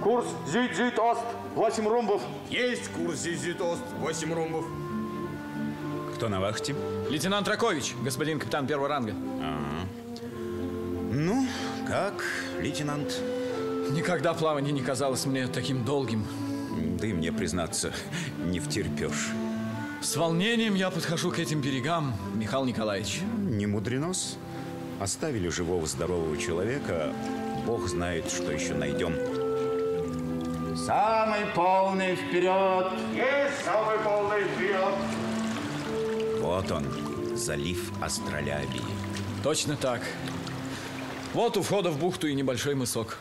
Курс зюит-зюит-ост, 8 ромбов. Есть курс зюит-зюит-ост, 8 ромбов. Кто на вахте? Лейтенант Ракович, господин капитан первого ранга. Ну, как, лейтенант? Никогда плавание не казалось мне таким долгим. Да и мне, признаться, не втерпешь. С волнением я подхожу к этим берегам, Михаил Николаевич. Не мудрено-с. Оставили живого, здорового человека. Бог знает, что еще найдем. Самый полный вперед. Есть самый полный вперед. Вот он, залив Астролябии. Точно так. Вот у входа в бухту и небольшой мысок.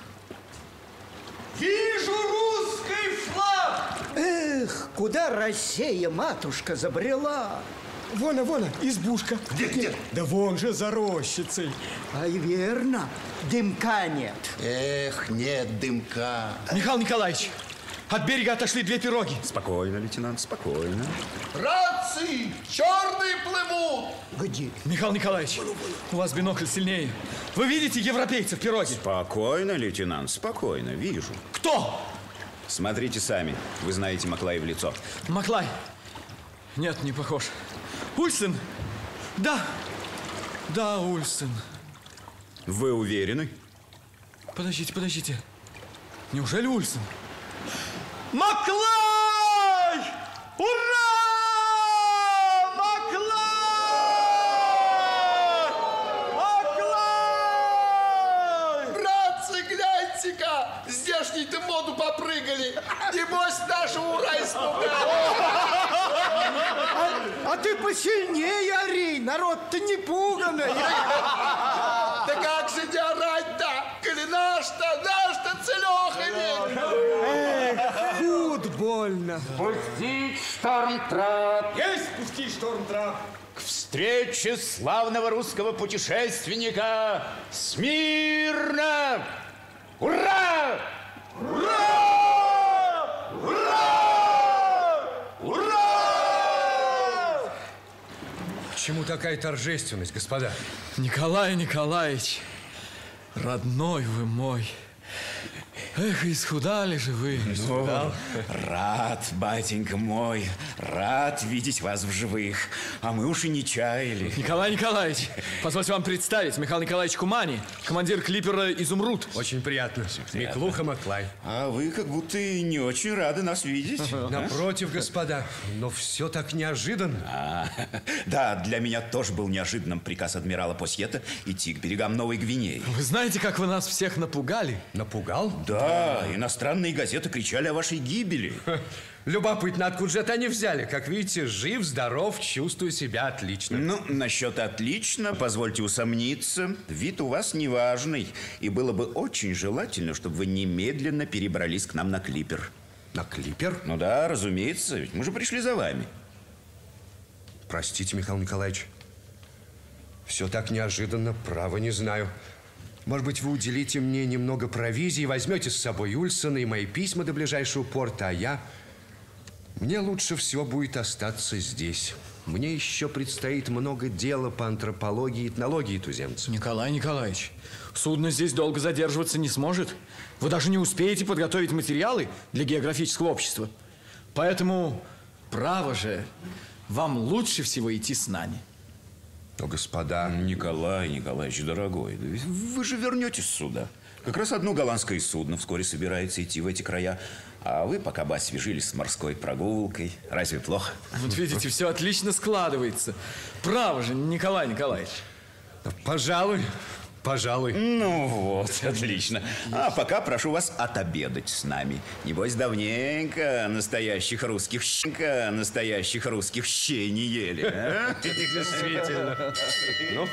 Вижу русский флаг! Эх, куда Россия, матушка, забрела? Вон, избушка. Где? Да вон же за рощицей. Ай, верно, дымка нет. Эх, нет дымка. Михаил Николаевич, от берега отошли 2 пироги. Спокойно, лейтенант, спокойно. Братцы, черные плывут. Где? Михаил Николаевич, у вас бинокль сильнее. Вы видите европейцев в пироге? Спокойно, лейтенант, спокойно, вижу. Кто? Смотрите сами, вы знаете Маклая в лицо. Маклай? Нет, не похож. Ульсен? Да, Ульсен. Вы уверены? Подождите. Неужели Ульсен? Маклай! Ура! Маклай! Братцы, гляньте-ка, здешней-то моду попрыгали. Небось, нашего ура испугали. А ты посильнее ори, народ-то не пуганый. Да как же не орать-то, коли наш-то целёха ведь. Худ больно. Пустить штормтрап. Есть пустить штормтрап. К встрече славного русского путешественника смирно! Ура! Почему такая торжественность, господа? Николай Николаевич, родной вы мой. Эх, исхудали же вы. Рад, батенька мой, рад видеть вас в живых. А мы уж и не чаяли. Николай Николаевич, позвольте вам представить, Михаил Николаевич Кумани, командир клипера «Изумруд». Очень приятно. Миклуха Маклай. А вы как будто и не очень рады нас видеть. Напротив, господа, но все так неожиданно. Да, для меня тоже был неожиданным приказ адмирала Посьета идти к берегам Новой Гвинеи. Вы знаете, как вы нас всех напугали? Напугал? Да, иностранные газеты кричали о вашей гибели. Любопытно, откуда же это они взяли? Как видите, жив, здоров, чувствую себя отлично. Ну, насчет отлично, позвольте усомниться. Вид у вас неважный. И было бы очень желательно, чтобы вы немедленно перебрались к нам на клипер. На клипер? Ну да, разумеется, ведь мы же пришли за вами. Простите, Михаил Николаевич. Все так неожиданно, право не знаю. Может быть, вы уделите мне немного провизии, возьмете с собой Ульсона и мои письма до ближайшего порта, а я... Мне лучше всего будет остаться здесь. Мне еще предстоит много дела по антропологии и этнологии туземцев. Николай Николаевич, судно здесь долго задерживаться не сможет. Вы даже не успеете подготовить материалы для географического общества. Поэтому, право же, вам лучше всего идти с нами. Но, господа... Николай Николаевич, дорогой, вы же вернетесь сюда. Как раз одно голландское судно вскоре собирается идти в эти края. А вы пока бы освежились с морской прогулкой. Разве плохо? Вот видите, все отлично складывается. Право же, Николай Николаевич. Пожалуй. Ну вот, отлично. А пока прошу вас отобедать с нами. Небось, давненько настоящих русских щей не ели. Действительно. Ну,